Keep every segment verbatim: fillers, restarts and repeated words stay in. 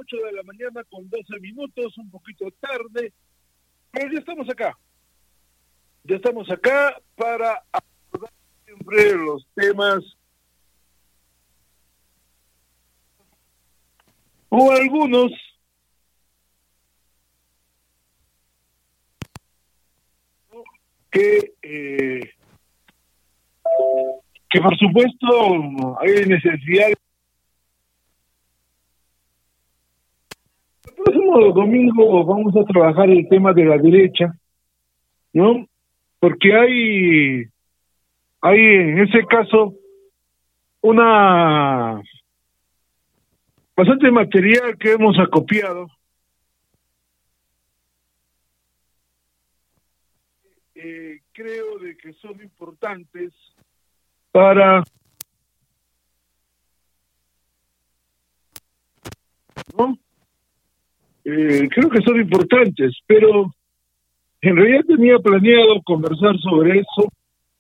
ocho de la mañana con doce minutos, un poquito tarde, pero ya estamos acá. Ya estamos acá para abordar siempre los temas o algunos que eh, que por supuesto hay necesidad. El próximo domingo vamos a trabajar el tema de la derecha, ¿no? Porque hay, hay en ese caso una bastante material que hemos acopiado. Eh, creo de que son importantes para, ¿no? Eh, creo que son importantes, pero en realidad tenía planeado conversar sobre eso.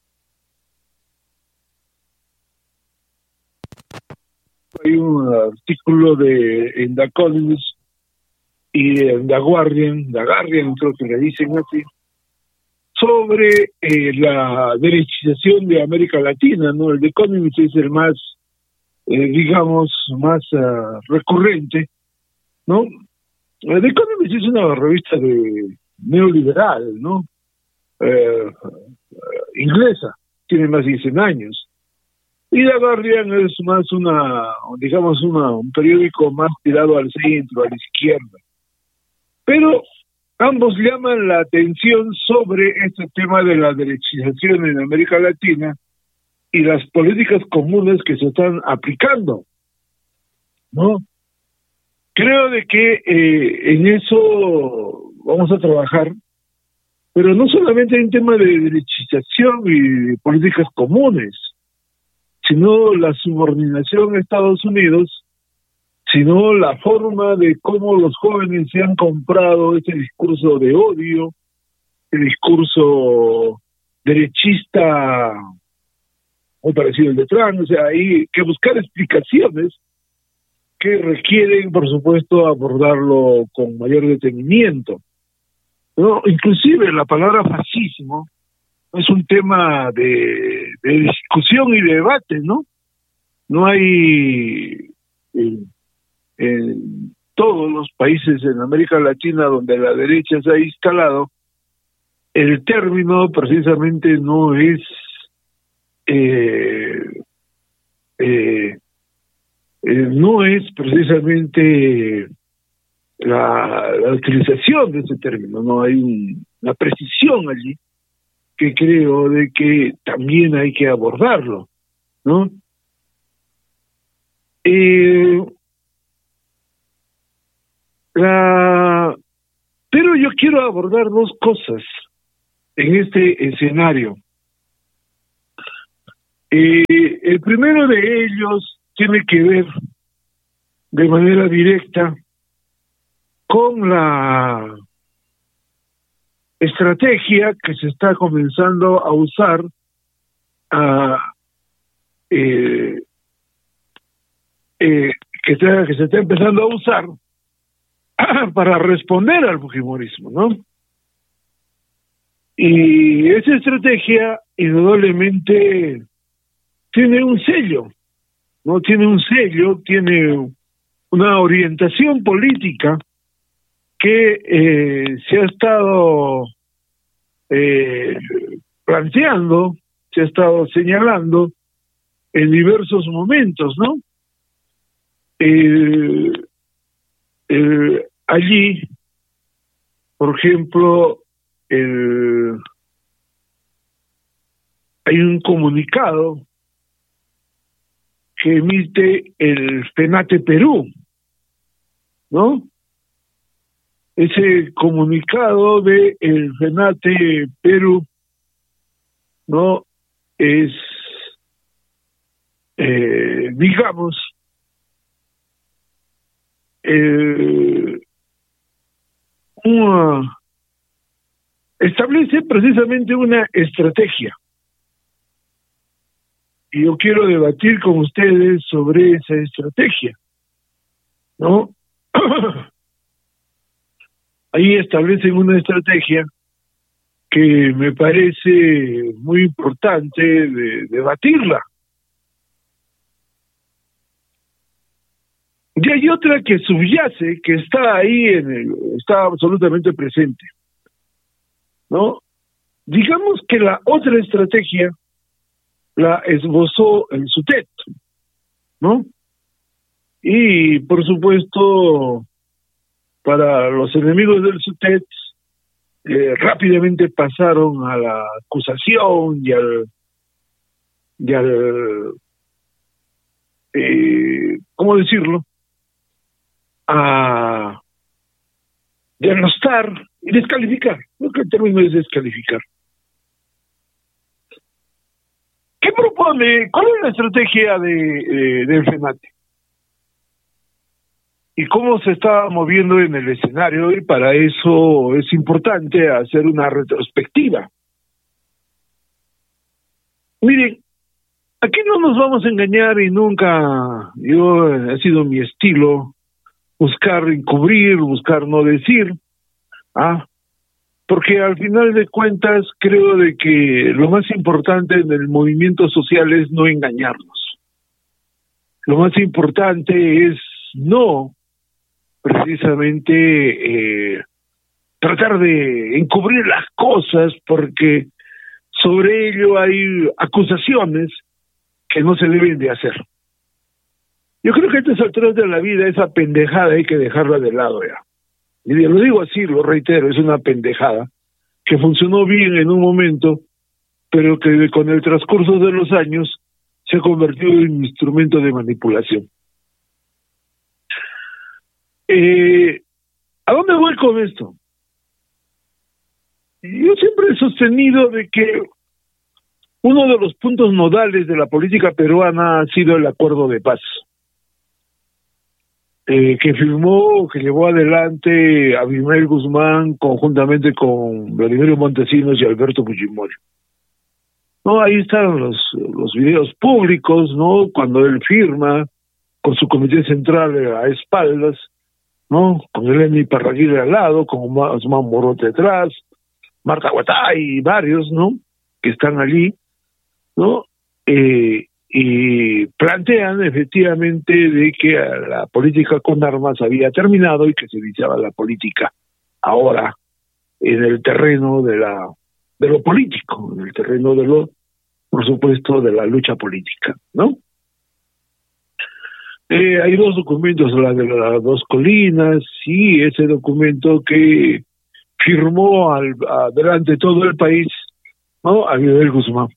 Hay un artículo de en The Economist y en The Guardian, The Guardian creo que le dicen así, sobre eh, la derechización de América Latina, ¿no? El The Economist es el más, eh, digamos, más uh, recurrente, ¿no? El The Economist es una revista de neoliberal, ¿no? Eh, inglesa, tiene más de cien años. Y The Guardian es más una, digamos, una, un periódico más tirado al centro, a la izquierda. Pero ambos llaman la atención sobre este tema de la derechización en América Latina y las políticas comunes que se están aplicando, ¿no? Creo de que eh, en eso vamos a trabajar, pero no solamente en tema de derechización y de políticas comunes, sino la subordinación a Estados Unidos, sino la forma de cómo los jóvenes se han comprado ese discurso de odio, el discurso derechista muy parecido al de Trump. O sea, hay que buscar explicaciones que requieren, por supuesto, abordarlo con mayor detenimiento, ¿no? Inclusive la palabra fascismo es un tema de, de discusión y debate, ¿no? No hay eh, en todos los países en América Latina donde la derecha se ha instalado, el término precisamente no es eh, eh, eh, no es precisamente la, la utilización de ese término, no hay un, una precisión allí que creo de que también hay que abordarlo, ¿no? Eh, la, pero yo quiero abordar dos cosas en este escenario. Eh, el primero de ellos tiene que ver de manera directa con la estrategia que se está comenzando a usar a, eh, eh, que, está, que se está empezando a usar para responder al fujimorismo, ¿no? Y esa estrategia indudablemente tiene un sello, ¿no? Tiene un sello, tiene una orientación política que eh, se ha estado eh, planteando, se ha estado señalando en diversos momentos, ¿no? Eh, eh, allí, por ejemplo, el, hay un comunicado que emite el FENATE Perú, ¿no? Ese comunicado de el FENATE Perú, ¿no? Es, eh, digamos, eh, una, establece precisamente una estrategia. Y yo quiero debatir con ustedes sobre esa estrategia, ¿no? ahí establecen una estrategia que me parece muy importante de debatirla. Y hay otra que subyace, que está ahí, en el, está absolutamente presente, ¿no? Digamos que la otra estrategia la esbozó el SUTET, ¿no? Y, por supuesto, para los enemigos del SUTET, eh, rápidamente pasaron a la acusación y al, y al eh, ¿cómo decirlo? A denostar y descalificar. Creo que el término es descalificar. ¿Qué propone? ¿Cuál es la estrategia de, eh, del FENATE? ¿Y cómo se está moviendo en el escenario? Y para eso es importante hacer una retrospectiva. Miren, aquí no nos vamos a engañar y nunca, yo, ha sido mi estilo buscar encubrir, buscar no decir, ah, porque al final de cuentas creo de que lo más importante en el movimiento social es no engañarnos. Lo más importante es no precisamente eh, tratar de encubrir las cosas, porque sobre ello hay acusaciones que no se deben de hacer. Yo creo que a estas alturas de la vida esa pendejada hay que dejarla de lado ya. Y lo digo así, lo reitero, es una pendejada que funcionó bien en un momento, pero que con el transcurso de los años se convirtió en un instrumento de manipulación. Eh, ¿A dónde voy con esto? Yo siempre he sostenido de que uno de los puntos nodales de la política peruana ha sido el acuerdo de paz, eh, que firmó, que llevó adelante Abimael Guzmán conjuntamente con Vladimiro Montesinos y Alberto Fujimori. No, ahí están los, los videos públicos, ¿no? Cuando él firma con su comité central a espaldas, ¿no? Con Eleni Parraguirre al lado, con Osman Morote atrás, Marta Guatay y varios, ¿no? Que están allí, ¿no? Eh, y plantean efectivamente de que la política con armas había terminado y que se iniciaba la política ahora en el terreno de la de lo político, en el terreno de lo, por supuesto, de la lucha política, ¿no? Eh, hay dos documentos, la de las dos colinas, y ese documento que firmó al, a, delante todo el país, ¿no? Abimael Guzmán.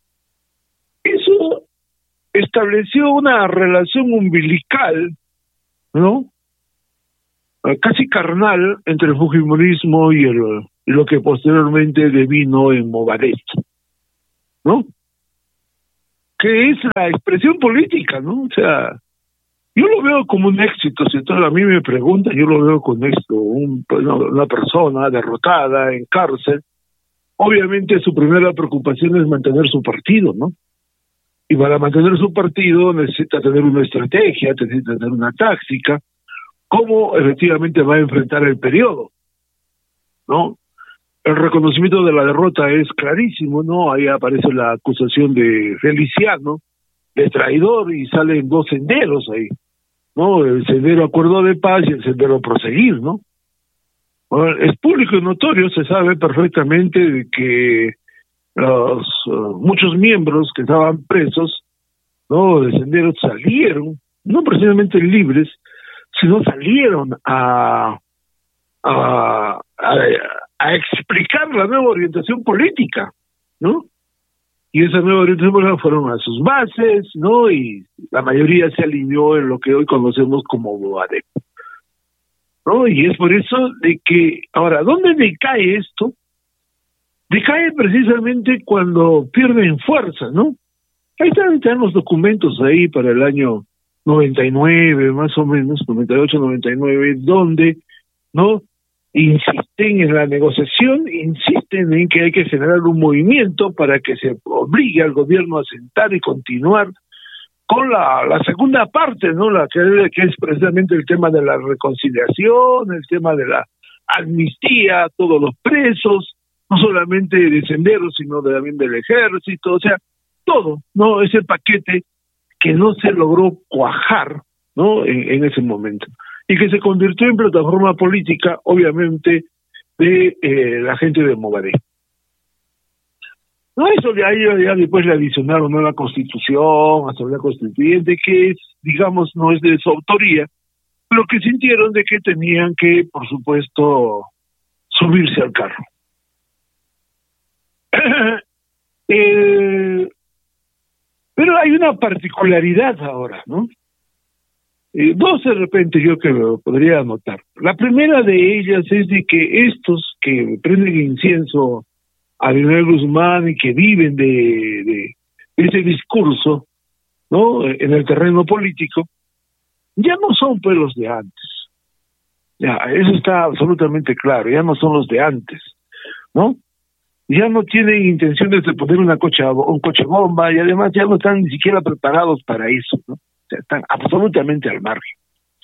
Eso estableció una relación umbilical, ¿no? Casi carnal entre el fujimorismo y el, lo que posteriormente devino en Movadez, ¿no? Que es la expresión política, ¿no? O sea, yo lo veo como un éxito. Si entonces a mí me preguntan, yo lo veo con éxito. Un, una, una persona derrotada en cárcel, obviamente su primera preocupación es mantener su partido, ¿no? Y para mantener su partido necesita tener una estrategia, necesita tener una táctica, cómo efectivamente va a enfrentar el periodo, ¿no? El reconocimiento de la derrota es clarísimo, ¿no? Ahí aparece la acusación de Feliciano, de traidor, y salen dos senderos ahí, ¿no? El sendero acuerdo de paz y el sendero proseguir, ¿no? Bueno, es público y notorio, se sabe perfectamente de que los uh, muchos miembros que estaban presos, ¿no? De sendero salieron, no precisamente libres, sino salieron a a, a a explicar la nueva orientación política, ¿no? Y esa nueva orientación política fueron a sus bases, ¿no? Y la mayoría se alineó en lo que hoy conocemos como Boadep, ¿no? Y es por eso de que, ahora, ¿dónde decae esto? Decae precisamente cuando pierden fuerza, ¿no? Ahí están, están los documentos ahí para el año noventa y nueve, más o menos, noventa y ocho, noventa y nueve, donde, ¿no? Insisten en la negociación, insisten en que hay que generar un movimiento para que se obligue al gobierno a sentar y continuar con la, la segunda parte, ¿no? La que, que es precisamente el tema de la reconciliación, el tema de la amnistía a todos los presos, no solamente de senderos, sino de, también del ejército, o sea, todo, ¿no? Ese paquete que no se logró cuajar, ¿no? En, en ese momento, y que se convirtió en plataforma política, obviamente, de eh, la gente de Movadef. No, eso de ahí ya después le adicionaron una nueva constitución, asamblea constituyente, que es, digamos, no es de su autoría, pero que sintieron de que tenían que, por supuesto, subirse al carro. eh, pero hay una particularidad ahora, ¿no? Eh, dos de repente yo que lo podría anotar. La primera de ellas es de que estos que prenden incienso a Leonel Guzmán y que viven de, de, de ese discurso, ¿no? En el terreno político, ya no son pues los de antes. Ya, eso está absolutamente claro, ya no son los de antes, ¿no? Ya no tienen intenciones de poner una coche, un coche bomba, y además ya no están ni siquiera preparados para eso, ¿no? O sea, están absolutamente al margen.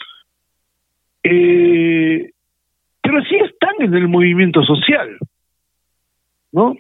Eh, pero sí están en el movimiento social, ¿no?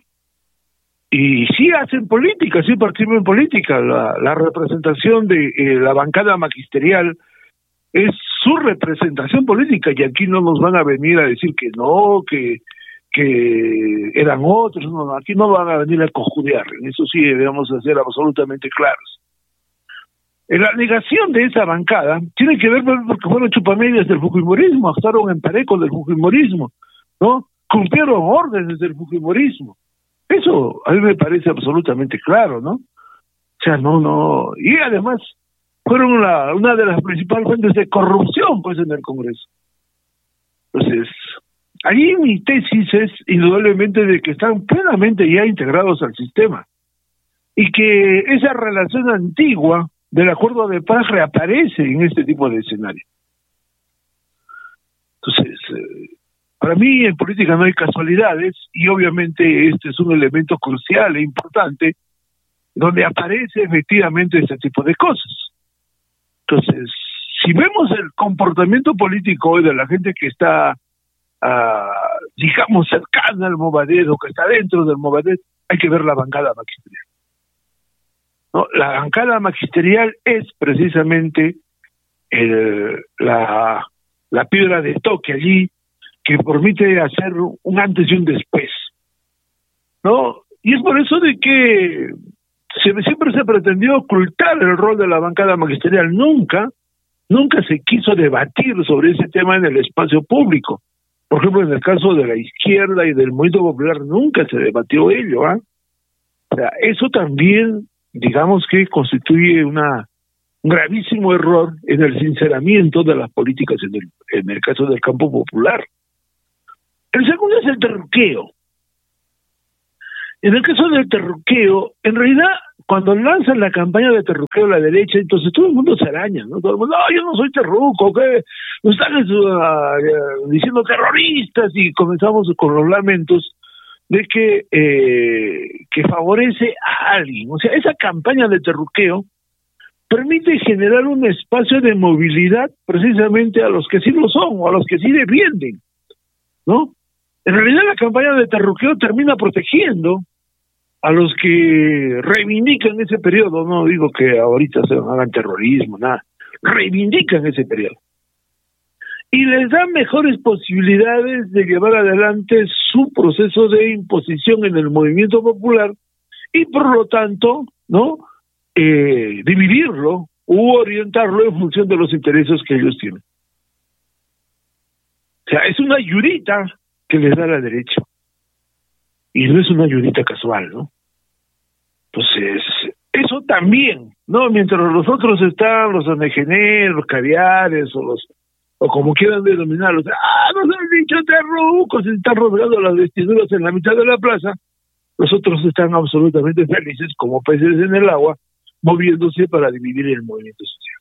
Y sí hacen política, sí participan en política. La, la representación de eh, la bancada magisterial es su representación política, y aquí no nos van a venir a decir que no, que que eran otros, no, aquí no van a venir a cojudear, en eso sí debemos ser absolutamente claros. En la negación de esa bancada tiene que ver porque fueron chupamedias del fujimorismo, actuaron en pareco del fujimorismo, ¿no? Cumplieron órdenes del fujimorismo. Eso a mí me parece absolutamente claro, ¿no? O sea, no, no, y además fueron la, una de las principales fuentes de corrupción, pues, en el Congreso. Entonces, ahí mi tesis es indudablemente de que están plenamente ya integrados al sistema y que esa relación antigua del acuerdo de paz reaparece en este tipo de escenario. Entonces, eh, para mí en política no hay casualidades y obviamente este es un elemento crucial e importante donde aparece efectivamente este tipo de cosas. Entonces, si vemos el comportamiento político hoy de la gente que está Uh, digamos cercana al Movadef o que está dentro del Movadef, hay que ver la bancada magisterial, ¿no? La bancada magisterial es precisamente el, la, la piedra de toque allí que permite hacer un antes y un después, ¿no? Y es por eso de que se, siempre se pretendió ocultar el rol de la bancada magisterial. Nunca, nunca se quiso debatir sobre ese tema en el espacio público. Por ejemplo, en el caso de la izquierda y del movimiento popular nunca se debatió ello, ¿ah? ¿eh? O sea, eso también, digamos que constituye una un gravísimo error en el sinceramiento de las políticas en el, en el caso del campo popular. El segundo es el terruqueo. En el caso del terruqueo, en realidad, cuando lanzan la campaña de terruqueo a la derecha, entonces todo el mundo se araña, ¿no? Todo el mundo, no, yo no soy terruco, ¿qué? Nos están uh, diciendo terroristas, y comenzamos con los lamentos de que, eh, que favorece a alguien. O sea, esa campaña de terruqueo permite generar un espacio de movilidad precisamente a los que sí lo son, o a los que sí defienden, ¿no? En realidad la campaña de terruqueo termina protegiendo a los que reivindican ese periodo. No digo que ahorita se hagan terrorismo, nada, reivindican ese periodo y les da mejores posibilidades de llevar adelante su proceso de imposición en el movimiento popular y por lo tanto, ¿no? Eh, dividirlo u orientarlo en función de los intereses que ellos tienen. O sea, es una ayudita que les da la derecha. Y no es una ayudita casual, ¿no? Entonces, eso también, ¿no? Mientras los otros están, los O N G N, los caviares, o los, o como quieran denominarlos, ah, nos han dicho terrucos, se están rodeando las vestiduras en la mitad de la plaza, los otros están absolutamente felices, como peces en el agua, moviéndose para dividir el movimiento social.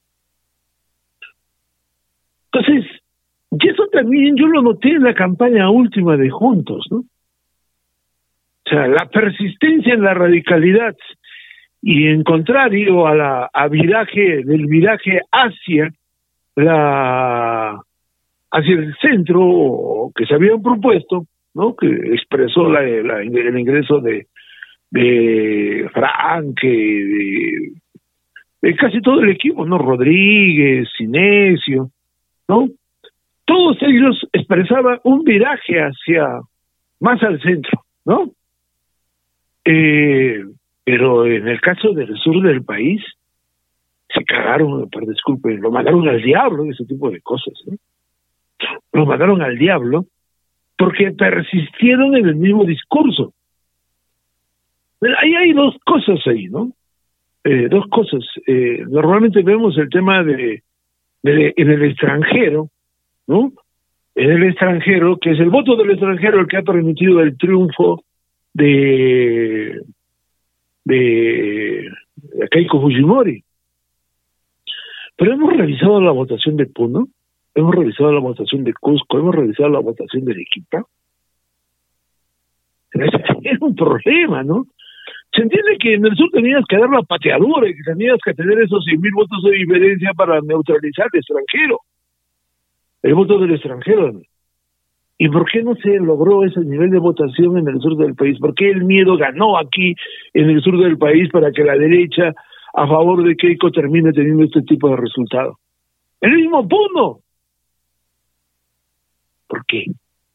Entonces, y eso también yo lo noté en la campaña última de Juntos, ¿no? O sea, la persistencia en la radicalidad y en contrario a la a viraje del viraje hacia la hacia el centro que se habían propuesto, ¿no? Que expresó la, la, el ingreso de de Franque, de, de casi todo el equipo, ¿no? Rodríguez, Sinesio, ¿no? Todos ellos expresaban un viraje hacia más al centro, ¿no? Eh, pero en el caso del sur del país se cagaron, por disculpen, lo mandaron al diablo, ese tipo de cosas, ¿no? Lo mandaron al diablo porque persistieron en el mismo discurso. Ahí hay dos cosas ahí, ¿no? Eh, dos cosas. Eh, normalmente vemos el tema de, de en el extranjero, ¿no? En el extranjero, que es el voto del extranjero el que ha permitido el triunfo de de, de Keiko Fujimori. Pero hemos revisado la votación de Puno, hemos revisado la votación de Cusco, hemos revisado la votación de Arequipa. Es un problema, ¿no? Se entiende que en el sur tenías que dar la pateadura y que tenías que tener esos cien mil votos de diferencia para neutralizar al extranjero, el voto del extranjero. ¿Y por qué no se logró ese nivel de votación en el sur del país? ¿Por qué el miedo ganó aquí en el sur del país para que la derecha a favor de Keiko termine teniendo este tipo de resultado? El mismo Puno. ¿Por qué?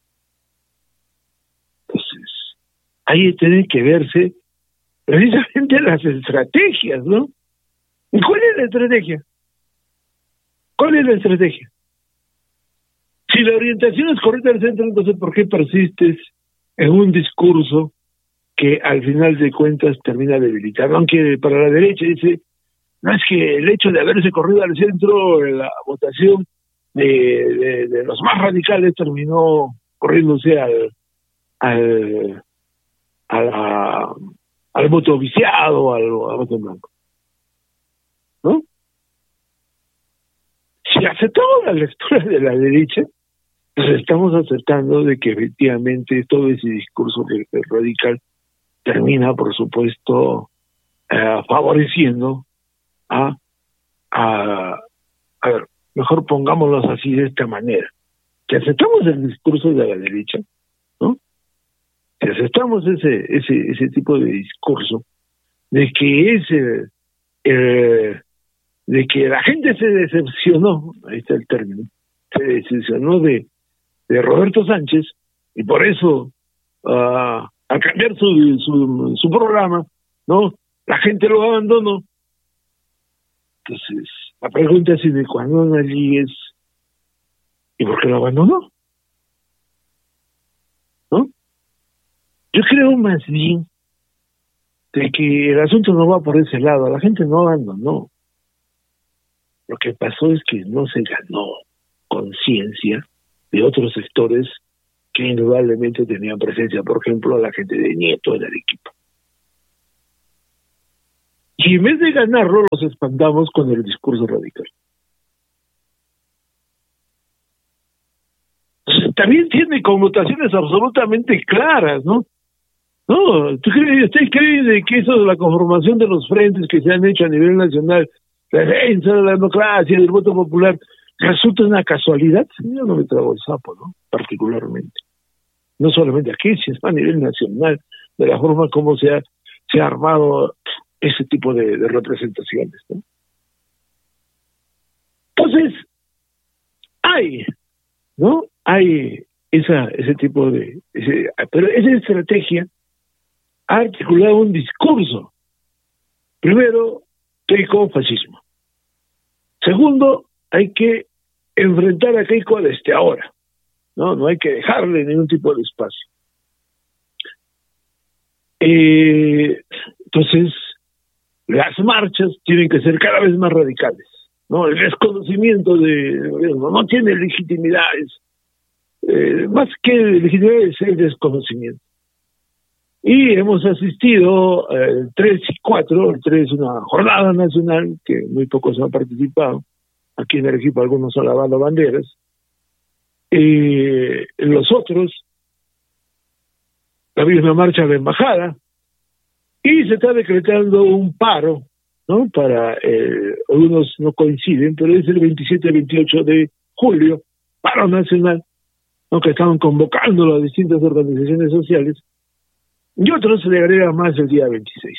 Entonces, ahí tienen que verse precisamente las estrategias, ¿no? ¿Y cuál es la estrategia? ¿Cuál es la estrategia? Si la orientación es correcta al centro, entonces ¿por qué persistes en un discurso que al final de cuentas termina debilitando? Aunque para la derecha dice, no es que el hecho de haberse corrido al centro, la votación de, de, de los más radicales terminó corriéndose al al a la, al voto viciado, al, al voto blanco, ¿no? Si aceptamos la lectura de la derecha, pues estamos aceptando de que efectivamente todo ese discurso radical termina, por supuesto, eh, favoreciendo a, a, a ver, mejor pongámoslos así de esta manera, que aceptamos el discurso de la derecha, ¿no? Si aceptamos ese ese ese tipo de discurso de que ese eh, de que la gente se decepcionó, ahí está el término, se decepcionó de de Roberto Sánchez y por eso uh, al cambiar su, su su programa, ¿no? La gente lo abandonó. Entonces la pregunta es si de cuándo allí es ¿y por qué lo abandonó? ¿No? Yo creo más bien de que el asunto no va por ese lado, la gente no abandonó. Lo que pasó es que no se ganó conciencia de otros sectores que indudablemente tenían presencia, por ejemplo, la gente de Nieto en Arequipa. Y en vez de ganarlo, los espantamos con el discurso radical. También tiene connotaciones absolutamente claras, ¿no? No, ¿tú crees, ¿usted cree de que eso de la conformación de los frentes que se han hecho a nivel nacional, la defensa de la democracia, del voto popular, resulta una casualidad? Yo no me trago el sapo, ¿no? Particularmente. No solamente aquí, sino a nivel nacional, de la forma como se ha, se ha armado ese tipo de, de representaciones, ¿no? Entonces, hay, ¿no? Hay esa ese tipo de... Ese, pero esa estrategia ha articulado un discurso. Primero, Keiko fascismo. Segundo, hay que enfrentar a Keiko desde ahora, ¿no? No hay que dejarle ningún tipo de espacio. Eh, entonces, las marchas tienen que ser cada vez más radicales, ¿no? El desconocimiento del gobierno no tiene legitimidades. Eh, más que legitimidad es el desconocimiento. Y hemos asistido el eh, tres y cuatro, el tres es una jornada nacional que muy pocos han participado, aquí en Arequipa algunos han lavado banderas, eh, los otros, había una marcha de embajada, Y se está decretando un paro, ¿no? Para, eh, algunos no coinciden, pero es el veintisiete y veintiocho de julio, paro nacional, ¿no? Que estaban convocando las distintas organizaciones sociales, y otros se le agrega más el día veintiséis.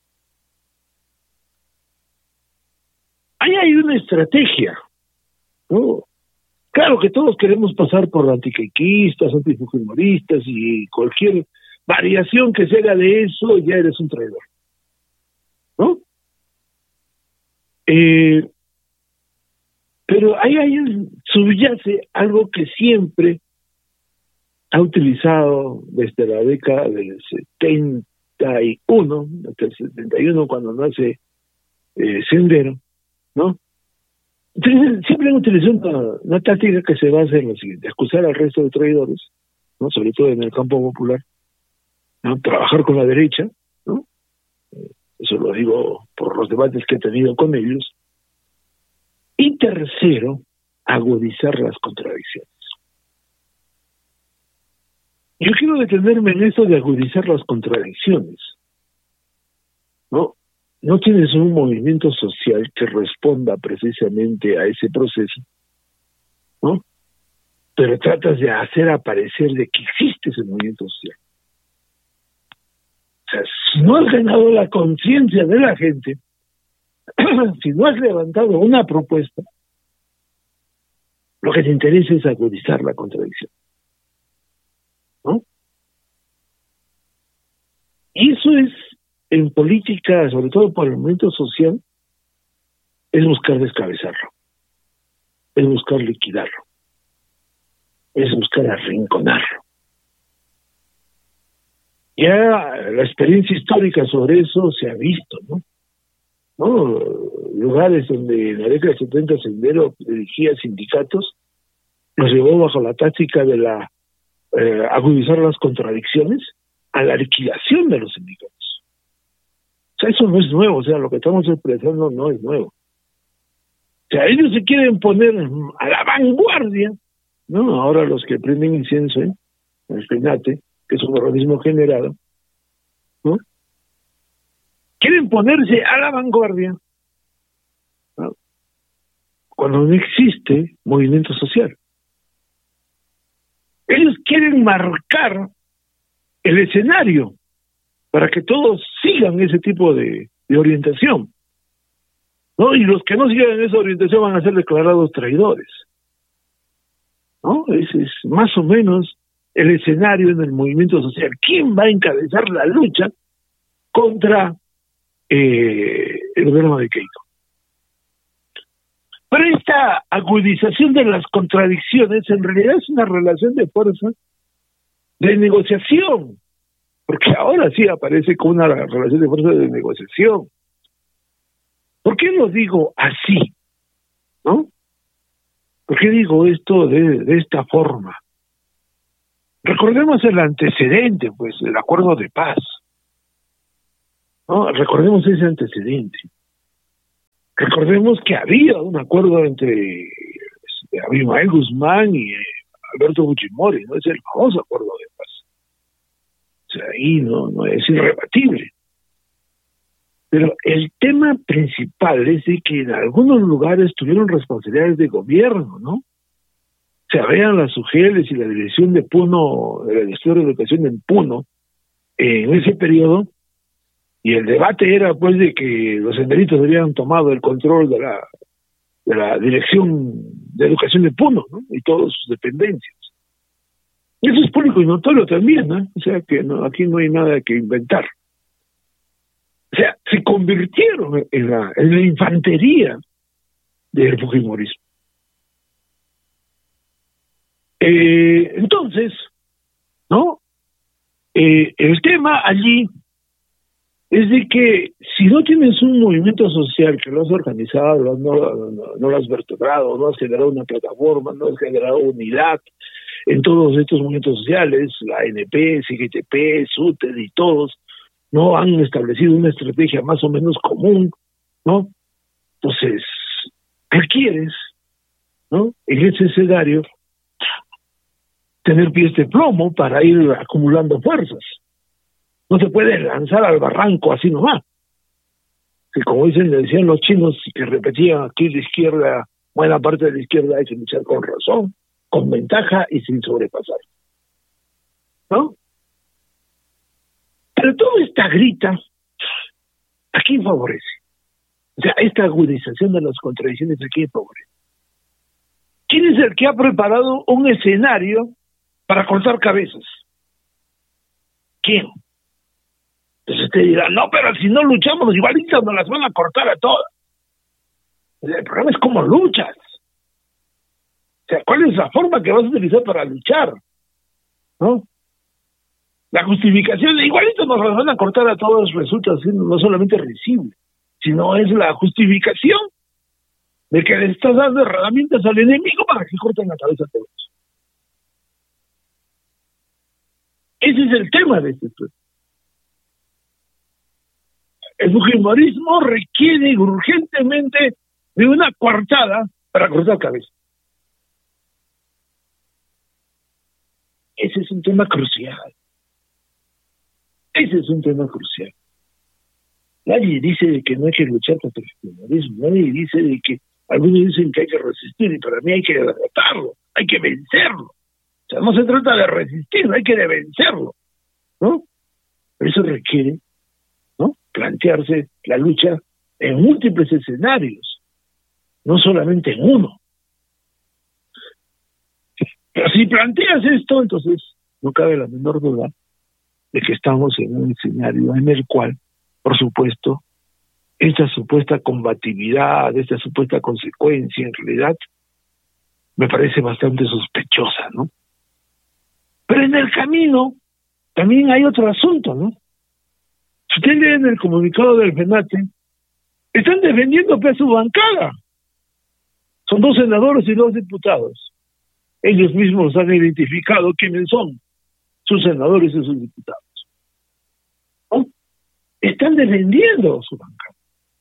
Ahí hay una estrategia, ¿no? Claro que todos queremos pasar por antiquequistas, antifujimoristas, y cualquier variación que se haga de eso, ya eres un traidor, ¿no? Eh, pero ahí hay un, subyace algo que siempre ha utilizado desde la década del setenta y uno, hasta el setenta y uno, cuando nace eh, Sendero, ¿no? Entonces, siempre han utilizado una, una táctica que se basa en lo siguiente: acusar al resto de traidores, ¿no? Sobre todo en el campo popular, ¿no? Trabajar con la derecha, ¿no? Eso lo digo por los debates que he tenido con ellos. Y tercero, agudizar las contradicciones. Yo quiero detenerme en esto de agudizar las contradicciones, ¿no? No tienes un movimiento social que responda precisamente a ese proceso, ¿no? Pero tratas de hacer aparecer de que existe ese movimiento social. O sea, si no has ganado la conciencia de la gente, si no has levantado una propuesta, lo que te interesa es agudizar la contradicción, ¿no? Y eso es, en política, sobre todo por el movimiento social, es buscar descabezarlo, es buscar liquidarlo, es buscar arrinconarlo. Ya la experiencia histórica sobre eso se ha visto, ¿no? ¿No? Lugares donde en la década de setenta Sendero dirigía sindicatos, los llevó bajo la táctica de la eh, agudizar las contradicciones a la liquidación de los sindicatos. O sea, eso no es nuevo, o sea, lo que estamos expresando no es nuevo. O sea, ellos se quieren poner a la vanguardia, ¿no? Ahora los que prenden incienso, ¿eh? El FENATE, que es un organismo generado, ¿no? Quieren ponerse a la vanguardia, ¿no? Cuando no existe movimiento social. Ellos quieren marcar el escenario para que todos sigan ese tipo de, de orientación, ¿no? Y los que no sigan esa orientación van a ser declarados traidores, ¿no? Ese es más o menos el escenario en el movimiento social. ¿Quién va a encabezar la lucha contra eh, el gobierno de Keiko? Pero esta agudización de las contradicciones en realidad es una relación de fuerza, de negociación, porque ahora sí aparece como una relación de fuerza de negociación. ¿Por qué lo digo así? ¿No? ¿Por qué digo esto de, de esta forma? Recordemos el antecedente, pues, el acuerdo de paz, ¿no? Recordemos ese antecedente. Recordemos que había un acuerdo entre este, Abimael Guzmán y eh, Alberto Fujimori, ¿no? Es el famoso acuerdo de paz. O sea, ahí no, no es irrebatible. Pero el tema principal es de que en algunos lugares tuvieron responsabilidades de gobierno, ¿no? O sea, vean las UGELes y la dirección de Puno, de la Dirección de Educación en Puno, en ese periodo, y el debate era pues de que los senderitos habían tomado el control de la de la Dirección de Educación de Puno, ¿no? Y todas sus dependencias. Y eso es público y notorio también, ¿no? O sea que no, aquí no hay nada que inventar. O sea, se convirtieron en la, en la infantería del fujimorismo. Eh, entonces, ¿no? Eh, el tema allí es de que si no tienes un movimiento social que lo has organizado, no, no, no, no lo has vertebrado, no has generado una plataforma, no has generado unidad en todos estos movimientos sociales, la A N P, C G T P, SUTED y todos, no han establecido una estrategia más o menos común, ¿no? Entonces, requieres, ¿no? En ese escenario, tener pies de plomo para ir acumulando fuerzas. No se puede lanzar al barranco así nomás. Que como dicen, le decían los chinos que repetían aquí la izquierda, buena parte de la izquierda hay que luchar con razón, con ventaja y sin sobrepasar. ¿No? Pero toda esta grita, ¿a quién favorece? O sea, esta agudización de las contradicciones, ¿a quién favorece? ¿Quién es el que ha preparado un escenario para cortar cabezas? ¿Quién? Entonces usted dirá, no, pero si no luchamos, igualitas nos las van a cortar a todas. El problema es cómo luchas. O sea, ¿cuál es la forma que vas a utilizar para luchar? ¿No? La justificación de igualitos nos las van a cortar a todos resulta ser no solamente risible, sino es la justificación de que le estás dando herramientas al enemigo para que corten la cabeza a todos. Ese es el tema de este estudio. El fujimorismo requiere urgentemente de una coartada para cortar cabeza. Ese es un tema crucial. Ese es un tema crucial. Nadie dice de que no hay que luchar contra el fujimorismo. Nadie dice de que algunos dicen que hay que resistir y para mí hay que derrotarlo, hay que vencerlo. O sea, no se trata de resistir, hay que de vencerlo, ¿no? Pero eso requiere, ¿no?, plantearse la lucha en múltiples escenarios, no solamente en uno. Pero si planteas esto, entonces no cabe la menor duda de que estamos en un escenario en el cual, por supuesto, esta supuesta combatividad, esta supuesta consecuencia, en realidad, me parece bastante sospechosa, ¿no? Pero en el camino también hay otro asunto, ¿no? Si usted lee en el comunicado del FENATE, están defendiendo a su bancada. Son dos senadores y dos diputados. Ellos mismos han identificado quiénes son sus senadores y sus diputados, ¿no? Están defendiendo a su bancada.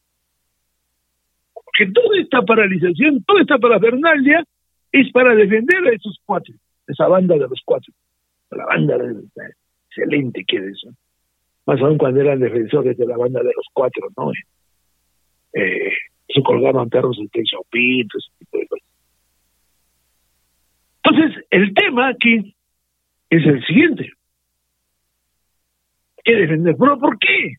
Porque toda esta paralización, toda esta parafernalia es para defender a esos cuatro, esa banda de los cuatro, la banda de los, excelente que es eso, más aún cuando eran defensores de la banda de los cuatro, ¿no? Eh, se colgaban perros de techo pito, ese tipo de cosas. Entonces, el tema aquí es el siguiente. Hay que defender. ¿Pero por qué?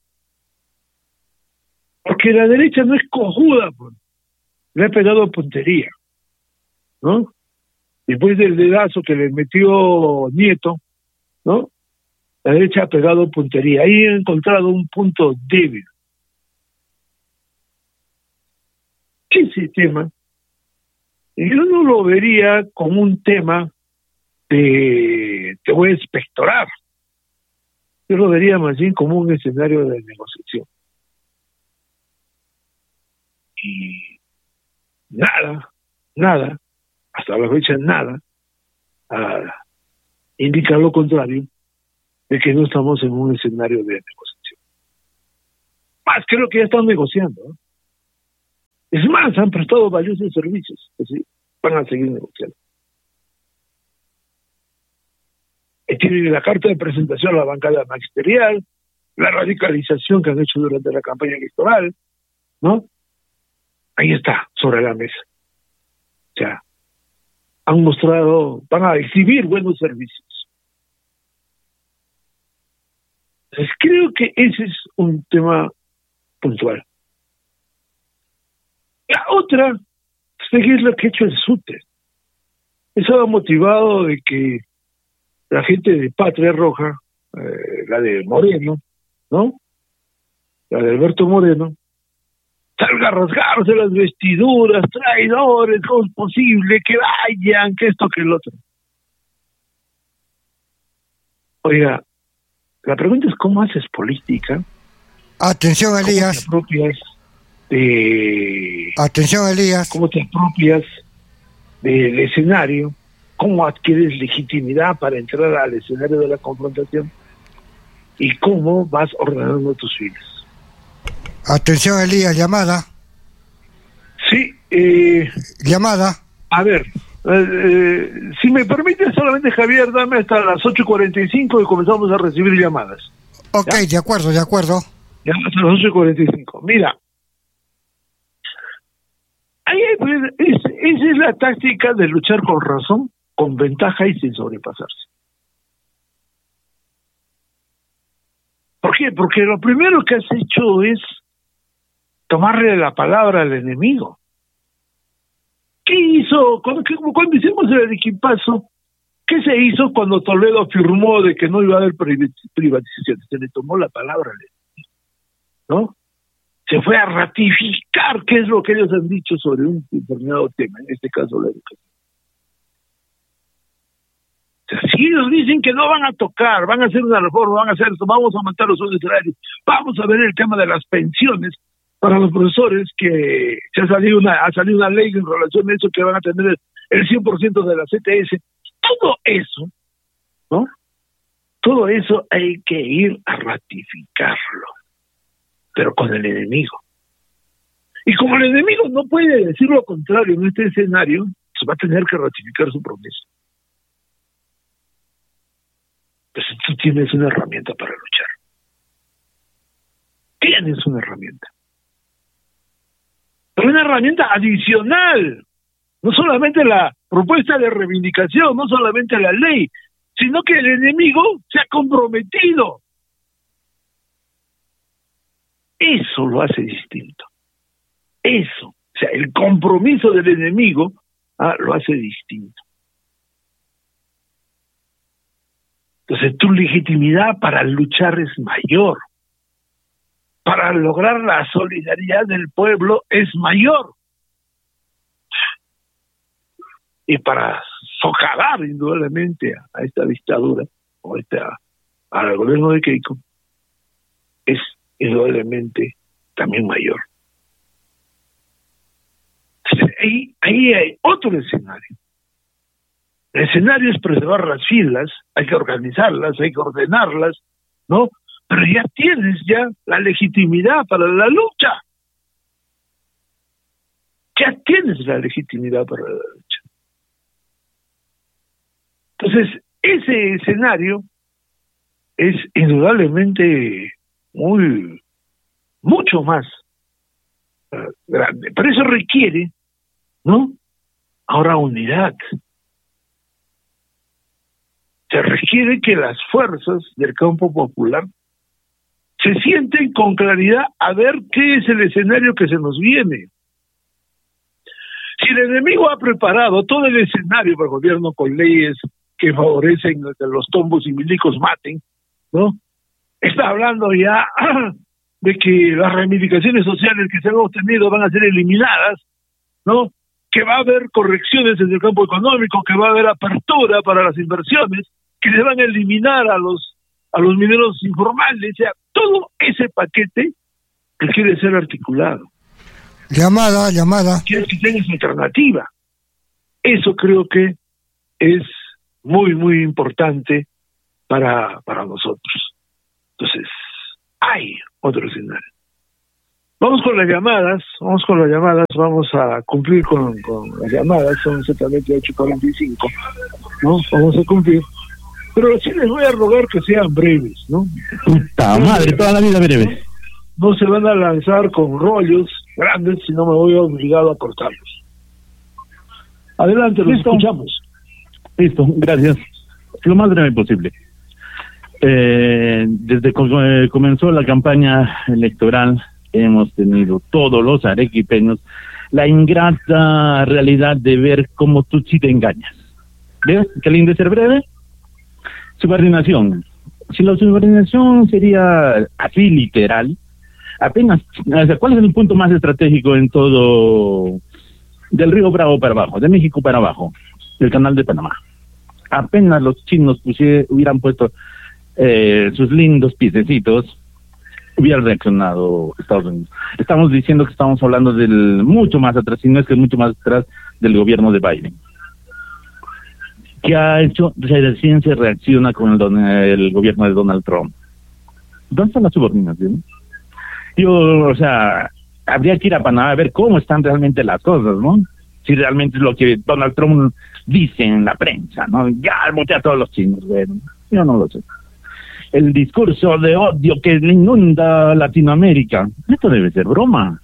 Porque la derecha no es cojuda, pues. Le ha pegado puntería, ¿no? Después del dedazo que le metió Nieto, ¿no? La derecha ha pegado puntería. Ahí ha encontrado un punto débil. Ese tema, yo no lo vería como un tema de te voy a espectorar. Yo lo vería más bien como un escenario de negociación. Y nada, nada, hasta la fecha nada, uh, indica lo contrario de que no estamos en un escenario de negociación. Más, creo que ya están negociando, ¿no? Es más, han prestado valiosos servicios, que sí, van a seguir negociando. Y tienen la carta de presentación a la bancada magisterial, la radicalización que han hecho durante la campaña electoral, ¿no? Ahí está, sobre la mesa. O sea, han mostrado, van a exhibir buenos servicios. Entonces, creo que ese es un tema puntual. La otra, es lo que ha hecho el SUTE. Eso ha motivado de que la gente de Patria Roja, eh, la de Moreno, ¿no? La de Alberto Moreno, salga a rasgarse las vestiduras, traidores, ¿cómo es posible que vayan, que esto, que el otro? Oiga, la pregunta es cómo haces política. Atención, Elías. ¿Cómo te apropias de... Atención, Elías. ¿Cómo te apropias del escenario? ¿Cómo adquieres legitimidad para entrar al escenario de la confrontación? ¿Y cómo vas ordenando tus filas? Atención, Elías, llamada. Sí, eh... Llamada. A ver, eh, eh, si me permite solamente, Javier, dame hasta las ocho y cuarenta y cinco y comenzamos a recibir llamadas. Ok, ¿ya? de acuerdo, de acuerdo. Ya, hasta las ocho y cuarenta y cinco. Mira, ahí hay, pues, es, esa es la táctica de luchar con razón, con ventaja y sin sobrepasarse. ¿Por qué? Porque lo primero que has hecho es tomarle la palabra al enemigo. ¿Qué hizo? Cuando, cuando hicimos el Arequipazo, ¿qué se hizo cuando Toledo afirmó de que no iba a haber privatización? Se le tomó la palabra al enemigo, ¿no? Se fue a ratificar qué es lo que ellos han dicho sobre un determinado tema, en este caso la educación. O sea, si ellos dicen que no van a tocar, van a hacer una reforma, van a hacer esto, vamos a aumentar los sueldos salarios, vamos a ver el tema de las pensiones para los profesores, que se ha salido una ha salido una ley en relación a eso, que van a tener el, el cien por ciento de la C T S. Todo eso, ¿no? Todo eso hay que ir a ratificarlo, pero con el enemigo. Y como el enemigo no puede decir lo contrario en este escenario, se va a tener que ratificar su promesa. Entonces tú tienes una herramienta para luchar. Tienes una herramienta. Pero una herramienta adicional. No solamente la propuesta de reivindicación, no solamente la ley, sino que el enemigo se ha comprometido. Eso lo hace distinto. Eso, o sea, el compromiso del enemigo ah, lo hace distinto. Entonces tu legitimidad para luchar es mayor. Para lograr la solidaridad del pueblo es mayor. Y para socavar indudablemente a, a esta dictadura, o a esta, al gobierno de Keiko, es indudablemente también mayor. Entonces, ahí, ahí hay otro escenario. El escenario es preservar las filas, hay que organizarlas, hay que ordenarlas, ¿no? Pero ya tienes ya la legitimidad para la lucha. Ya tienes la legitimidad para la lucha. Entonces, ese escenario es indudablemente muy, mucho más uh, grande. Pero eso requiere, ¿no? Ahora unidad. Se requiere que las fuerzas del campo popular se sienten con claridad a ver qué es el escenario que se nos viene. Si el enemigo ha preparado todo el escenario para el gobierno con leyes que favorecen que los tombos y milicos maten, ¿no? Está hablando ya de que las reivindicaciones sociales que se han obtenido van a ser eliminadas, ¿no? Que va a haber correcciones en el campo económico, que va a haber apertura para las inversiones, que se van a eliminar a los a los mineros informales. O sea, todo ese paquete que quiere ser articulado. Llamada, llamada. Quiere que tenga esa alternativa. Eso creo que es muy, muy importante para, para nosotros. Entonces, hay otro escenario. Vamos con las llamadas, vamos con las llamadas, vamos a cumplir con, con las llamadas, son exactamente ocho cuarenta y cinco, ¿no? Vamos a cumplir. Pero sí les voy a rogar que sean breves, ¿no? Puta madre, toda la vida breves. No se van a lanzar con rollos grandes, si no me voy obligado a cortarlos. Adelante, los Listo. escuchamos. Listo, gracias. Lo más breve posible. Eh, desde que comenzó la campaña electoral, hemos tenido todos los arequipeños la ingrata realidad de ver cómo tú sí te engañas. ¿Ves? Qué lindo ser breve. Subordinación. Si la subordinación sería así literal, apenas, o sea, ¿cuál es el punto más estratégico en todo, del Río Bravo para abajo, de México para abajo, del Canal de Panamá? Apenas los chinos pusie, hubieran puesto eh, sus lindos piececitos, hubiera reaccionado Estados Unidos. Estamos diciendo que estamos hablando del mucho más atrás, si no es que mucho más atrás del gobierno de Biden. ¿Qué ha hecho? Recién se reacciona con el, don, el gobierno de Donald Trump. ¿Dónde está la subordinación? Yo, o sea, habría que ir a Panamá a ver cómo están realmente las cosas, ¿no? Si realmente es lo que Donald Trump dice en la prensa, ¿no? Ya mutea a todos los chinos, bueno, yo no lo sé. el discurso de odio que inunda Latinoamérica. Esto debe ser broma.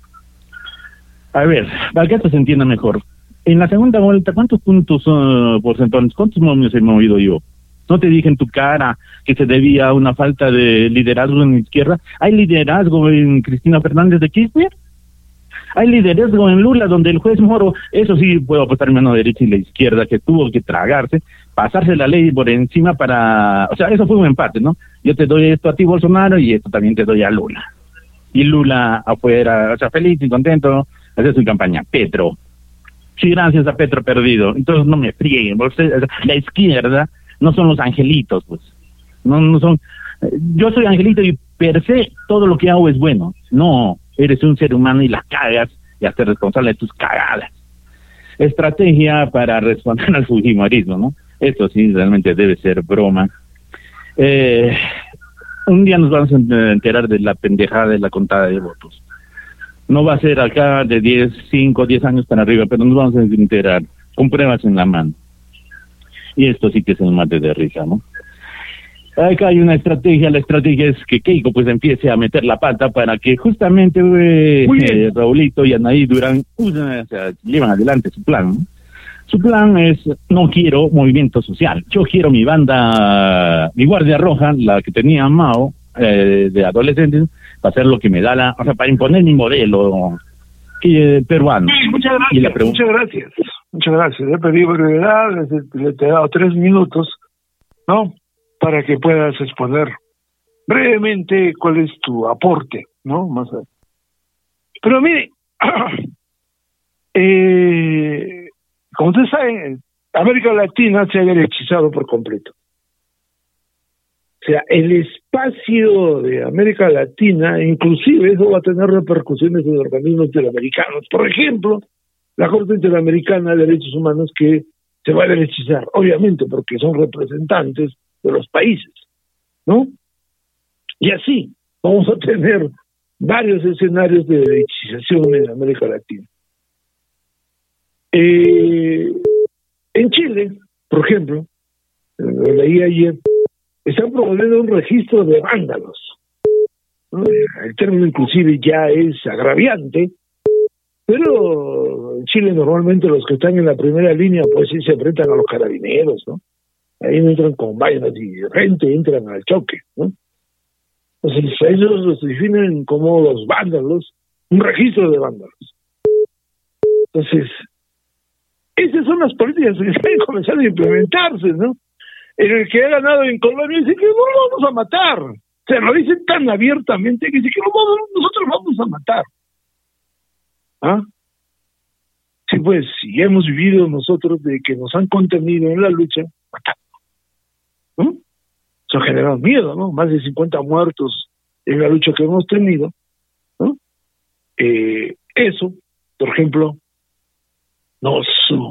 A ver, para que esto se entienda mejor. En la segunda vuelta, ¿cuántos puntos uh, porcentuales, cuántos momios he movido yo? ¿No te dije en tu cara que se debía a una falta de liderazgo en la izquierda? ¿Hay liderazgo en Cristina Fernández de Kirchner? ¿Hay liderazgo en Lula, donde el juez Moro, eso sí puedo apostar mano derecha y la izquierda, que tuvo que tragarse, pasarse la ley por encima para... O sea, eso fue un empate, ¿no? Yo te doy esto a ti, Bolsonaro, y esto también te doy a Lula. Y Lula afuera, o sea, feliz y contento, hace su campaña. Petro. Sí, gracias a Petro perdido. Entonces no me frieguen. La izquierda no son los angelitos, pues. No, no son... Yo soy angelito y per se todo lo que hago es bueno. No, eres un ser humano y la cagas y hazte responsable de tus cagadas. Estrategia para responder al fujimorismo, ¿no? Esto sí realmente debe ser broma. Eh, un día nos vamos a enterar de la pendejada de la contada de votos. No va a ser acá de diez, cinco, diez años para arriba, pero nos vamos a enterar con pruebas en la mano. Y esto sí que es un mate de risa, ¿no? Acá hay una estrategia, la estrategia es que Keiko pues empiece a meter la pata para que justamente eh, eh, Raulito y Anaí Durán usen, o sea, llevan adelante su plan, ¿no? Su plan es, no quiero movimiento social, yo quiero mi banda, mi guardia roja, la que tenía Mao, eh, de adolescentes, para hacer lo que me da la, o sea, para imponer mi modelo eh, peruano. Sí, muchas gracias, y la pregunta... muchas gracias, muchas gracias, he pedido brevedad, le te he dado tres minutos, ¿no?, para que puedas exponer brevemente cuál es tu aporte, ¿no? Más allá. Pero mire, eh, como ustedes saben, América Latina se ha derechizado por completo. O sea, el espacio de América Latina, inclusive eso va a tener repercusiones en organismos interamericanos. Por ejemplo, la Corte Interamericana de Derechos Humanos, que se va a derechizar, obviamente, porque son representantes de los países, ¿no? Y así vamos a tener varios escenarios de derechización en América Latina. Eh, en Chile, por ejemplo, lo leí ayer, están promoviendo un registro de vándalos, ¿no? El término inclusive ya es agraviante, pero en Chile normalmente los que están en la primera línea pues sí se enfrentan a los carabineros, ¿no? Ahí no entran con vainas y de repente entran al choque, ¿no? Entonces ellos los definen como los vándalos, un registro de vándalos. Entonces, esas son las políticas que están comenzando a implementarse, ¿no? En el que ha ganado en Colombia dice que no lo vamos a matar. O sea, lo dicen tan abiertamente que dice que no vamos, nosotros lo vamos a matar. ¿Ah? Sí, pues, si hemos vivido nosotros de que nos han contenido en la lucha, matando. ¿No? Eso ha generado miedo, ¿no? Más de cincuenta muertos en la lucha que hemos tenido, ¿no? Eh, eso, por ejemplo, nos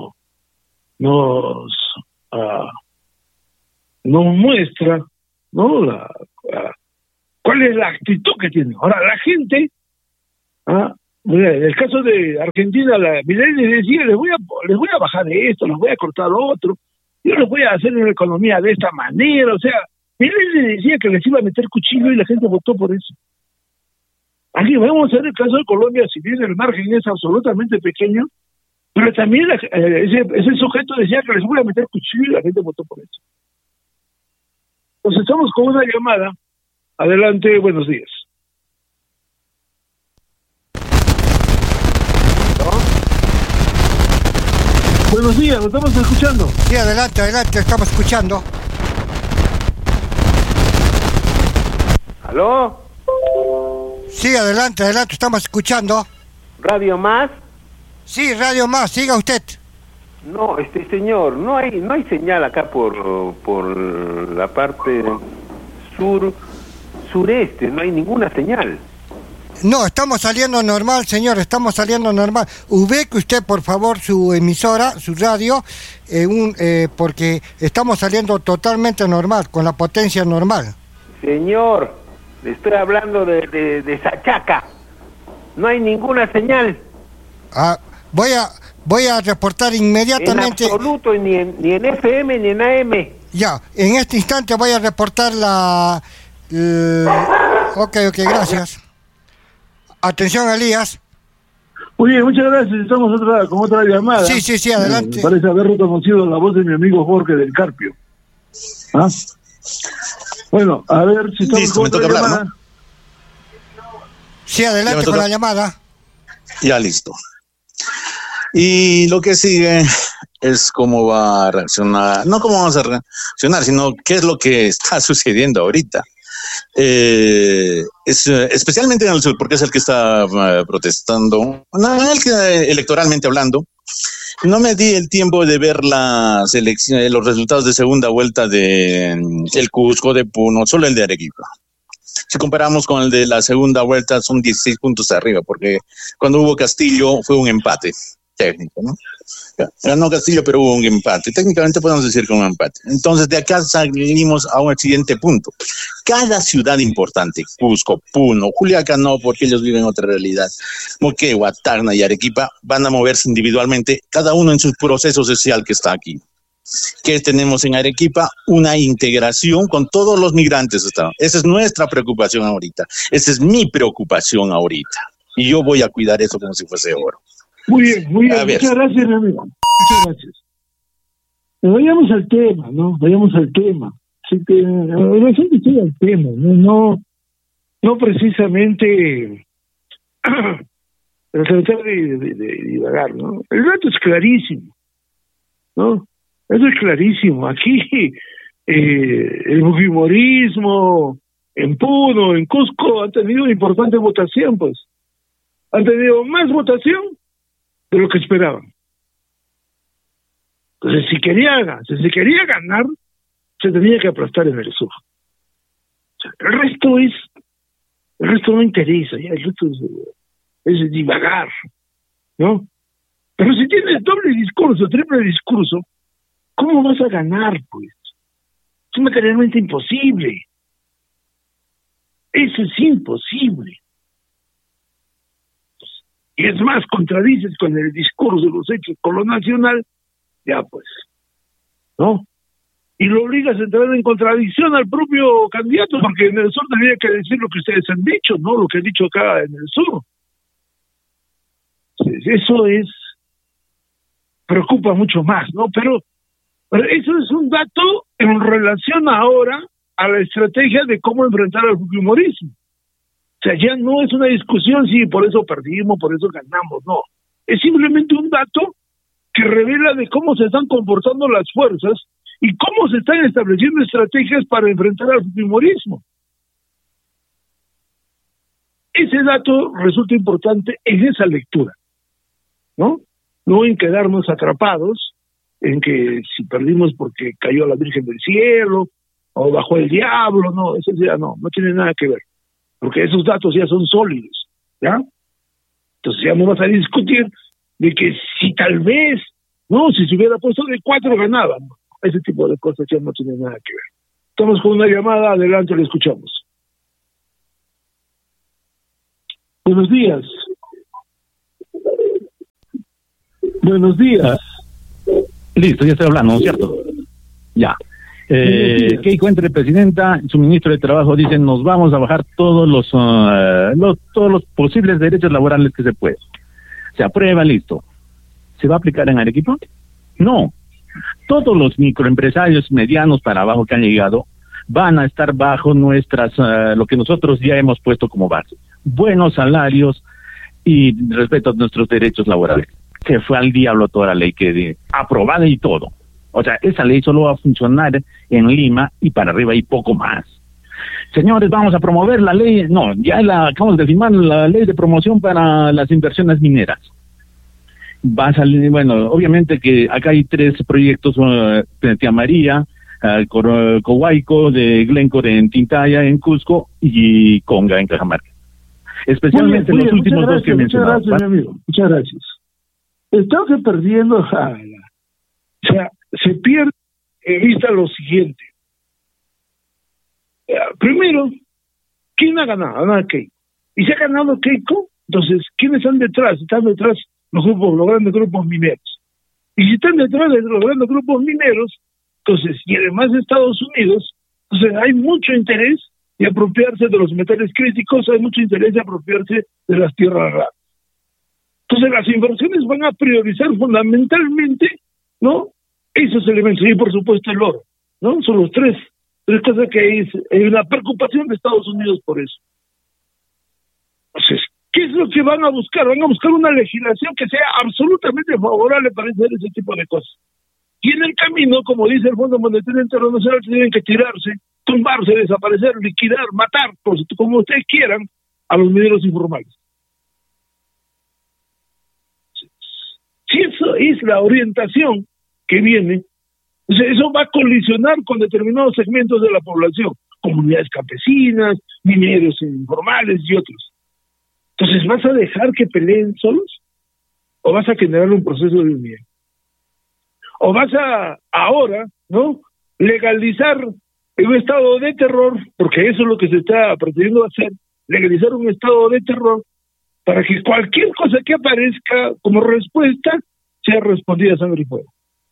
nos uh, nos muestra, ¿no? La, la, cuál es la actitud que tiene. Ahora, la gente, ¿ah? Mira, en el caso de Argentina, la Milei les decía, les voy a les voy a bajar esto, les voy a cortar otro, yo les voy a hacer una economía de esta manera, o sea, Milei les decía que les iba a meter cuchillo y la gente votó por eso. Aquí vamos a ver el caso de Colombia, si bien el margen es absolutamente pequeño, pero también la, eh, ese, ese sujeto decía que les voy a meter cuchillo y la gente votó por eso. Entonces estamos con una llamada. Adelante, buenos días. Buenos días, ¿lo estamos escuchando? Sí, adelante, adelante, estamos escuchando. ¿Aló? Sí, adelante, adelante, estamos escuchando. ¿Radio Más? Sí, Radio Más, siga usted. No, este señor, no hay no hay señal acá por por la parte sur sureste, no hay ninguna señal. No, estamos saliendo normal, señor, estamos saliendo normal. Ubique usted, por favor, su emisora, su radio, eh, un, eh, porque estamos saliendo totalmente normal, con la potencia normal. Señor, le estoy hablando de, de, de Sachaca. No hay ninguna señal. Ah, voy a voy a reportar inmediatamente. En absoluto, ni en, ni en F M ni en A M. Ya, en este instante voy a reportar la... la... Ok, ok, gracias. Atención, Elías. Muy bien, muchas gracias. Estamos otra, con otra llamada. Sí, sí, sí, adelante. Me parece haber reconocido la voz de mi amigo Jorge del Carpio. ¿Ah? Bueno, a ver si estamos Listo, con me otra toca llamada. hablar, ¿no? Sí, adelante con la llamada. Ya listo. Y lo que sigue es cómo va a reaccionar, no cómo vamos a reaccionar, sino qué es lo que está sucediendo ahorita. Eh, es, especialmente en el sur, porque es el que está uh, protestando, no, el que, electoralmente hablando. No me di el tiempo de ver las elecciones, los resultados de segunda vuelta de um, el Cusco, de Puno, solo el de Arequipa. Si comparamos con el de la segunda vuelta, son dieciséis puntos arriba, porque cuando hubo Castillo fue un empate técnico, ¿no? Ganó Castillo, pero hubo un empate. Técnicamente podemos decir que un empate. Entonces, de acá salimos a un siguiente punto. Cada ciudad importante, Cusco, Puno, Juliaca no, porque ellos viven otra realidad, Moquegua, Tacna y Arequipa, van a moverse individualmente, cada uno en su proceso social que está aquí. ¿Qué tenemos en Arequipa? Una integración con todos los migrantes. Esa es nuestra preocupación ahorita. Esa es mi preocupación ahorita. Y yo voy a cuidar eso como si fuese oro. Muy bien, muy bien. Muchas gracias, mi amigo. Muchas gracias. Vayamos al tema, ¿no? Vayamos al tema. Así que, la gente estoy al tema, ¿no? No, no precisamente tratar de, de, de divagar, ¿no? El dato es clarísimo, ¿no? Eso es clarísimo. Aquí eh, el fujimorismo en Puno, en Cusco, han tenido una importante votación, pues. Han tenido más votación de lo que esperaban. Entonces, si quería, si se quería ganar, se tenía que aplastar en el sur. O sea, el resto es, el resto no interesa, ya el resto es, es divagar, ¿no? Pero si tienes doble discurso, triple discurso, ¿cómo vas a ganar, pues? Es materialmente imposible. Eso es imposible. Y es más, contradices con el discurso de los hechos con lo nacional, ya pues, ¿no? Y lo obligas a entrar en contradicción al propio candidato, porque en el sur tendría que decir lo que ustedes han dicho, ¿no? Lo que he dicho acá en el sur. Eso es, preocupa mucho más, ¿no? Pero, pero eso es un dato en relación ahora a la estrategia de cómo enfrentar al fujimorismo. O sea, ya no es una discusión si por eso perdimos, por eso ganamos, no. Es simplemente un dato que revela de cómo se están comportando las fuerzas y cómo se están estableciendo estrategias para enfrentar al fujimorismo. Ese dato resulta importante en esa lectura, ¿no? No en quedarnos atrapados en que si perdimos porque cayó la Virgen del Cielo o bajó el diablo, no, eso ya no, no tiene nada que ver. Porque esos datos ya son sólidos, ¿ya? Entonces ya no vas a discutir de que si tal vez, no, si se hubiera puesto de cuatro ganaba, ¿no? Ese tipo de cosas ya no tienen nada que ver. Estamos con una llamada, adelante, le escuchamos. Buenos días. Buenos días. Listo, ya estoy hablando, ¿no es cierto? Ya. Eh, Keiko entre presidenta, su ministro de Trabajo dice nos vamos a bajar todos los, uh, los todos los posibles derechos laborales que se pueden. Se aprueba, listo. ¿Se va a aplicar en Arequipa? No. Todos los microempresarios medianos para abajo que han llegado van a estar bajo nuestras uh, lo que nosotros ya hemos puesto como base. Buenos salarios y respeto a nuestros derechos laborales. Se fue al diablo toda la ley que de, aprobada y todo. O sea, esa ley solo va a funcionar en Lima y para arriba y poco más. Señores, vamos a promover la ley, no, ya la acabamos de firmar la ley de promoción para las inversiones mineras. Va a salir, bueno, obviamente que acá hay tres proyectos, uh, Tía María, uh, Cohuayco, de Glencore en Tintaya, en Cusco, y Conga en Cajamarca. Especialmente bien, los últimos gracias, dos que mencionaba. Muchas gracias, mi amigo, muchas gracias. Estamos perdiendo, o sea, se pierde en vista lo siguiente. Primero, ¿quién ha ganado? Ha ganado Keiko. Y si ha ganado Keiko, entonces, ¿quiénes están detrás? Están detrás los grupos, los grandes grupos mineros. Y si están detrás de los grandes grupos mineros, Entonces, y además de Estados Unidos, entonces hay mucho interés de apropiarse de los metales críticos, hay mucho interés de apropiarse de las tierras raras. Entonces, las inversiones van a priorizar fundamentalmente, ¿no?, esos elementos, y por supuesto el oro, ¿no? Son los tres, tres cosas que hay, hay una preocupación de Estados Unidos por eso. Entonces, ¿qué es lo que van a buscar? Van a buscar una legislación que sea absolutamente favorable para hacer ese tipo de cosas. Y en el camino, como dice el Fondo Monetario Internacional, tienen que tirarse, tumbarse, desaparecer, liquidar, matar, como ustedes quieran, a los mineros informales. Si eso es la orientación que viene, o sea, eso va a colisionar con determinados segmentos de la población, comunidades campesinas, mineros informales y otros. Entonces, ¿vas a dejar que peleen solos? ¿O vas a generar un proceso de unidad? ¿O vas a, ahora, ¿no?, legalizar un estado de terror, porque eso es lo que se está pretendiendo hacer, legalizar un estado de terror para que cualquier cosa que aparezca como respuesta sea respondida a sangre y fuego?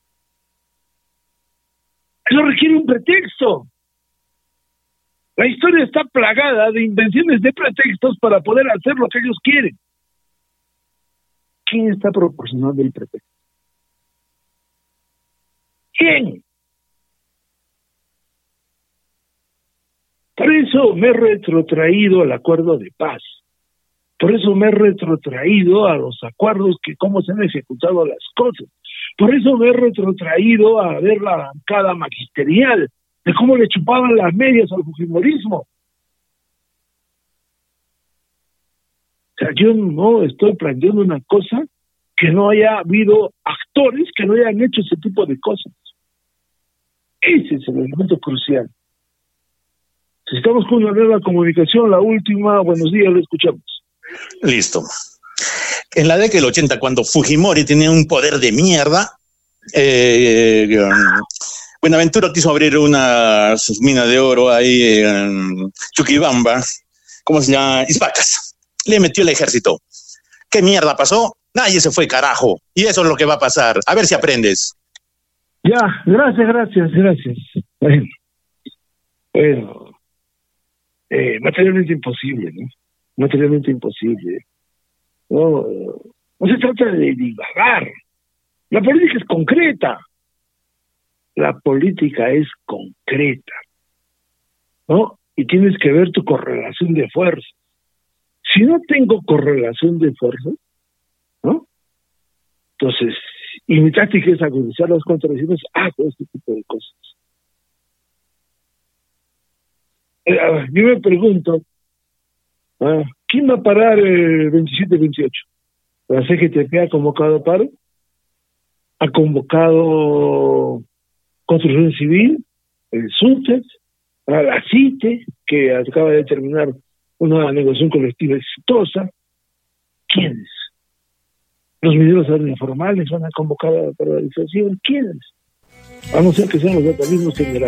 Eso requiere un pretexto. La historia está plagada de invenciones de pretextos para poder hacer lo que ellos quieren. ¿Quién está proporcionando el pretexto? ¿Quién? Por eso me he retrotraído al acuerdo de paz. Por eso me he retrotraído a los acuerdos, que cómo se han ejecutado las cosas. Por eso me he retrotraído a ver la bancada magisterial, de cómo le chupaban las medias al fujimorismo. O sea, yo no estoy planteando una cosa que no haya habido actores que no hayan hecho ese tipo de cosas. Ese es el elemento crucial. Si estamos con una nueva comunicación, la última, buenos días, lo escuchamos. Listo. En la década del ochenta, cuando Fujimori tenía un poder de mierda, eh, eh, Buenaventura quiso abrir una mina de oro ahí en Chuquibamba, ¿cómo se llama? Isbacas. Le metió el ejército. ¿Qué mierda pasó? Nadie se fue, carajo. Y eso es lo que va a pasar. A ver si aprendes. Ya, gracias, gracias, gracias. Bueno, bueno eh, materialmente imposible, ¿no? Materialmente imposible. No, no se trata de divagar. La política es concreta. La política es concreta, ¿no? Y tienes que ver tu correlación de fuerzas. Si no tengo correlación de fuerzas, ¿no?, entonces, y mi táctica es agudizar las contradicciones, hago este tipo de cosas. Eh, yo me pregunto, ah, ¿quién va a parar el veintisiete veintiocho? ¿La C G T P ha convocado paro? ¿Ha convocado Construcción Civil? ¿El SUTES? ¿A la CITE, que acaba de terminar una negociación colectiva exitosa? ¿Quiénes? ¿Los mineros informales van a convocar a la paralización? ¿Quiénes? A no ser que sean los organismos generales.